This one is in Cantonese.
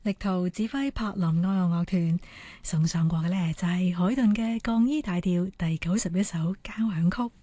力圖指揮柏林愛樂樂團送上過嘅呢，就係海頓嘅降 E 大調第91首交響曲。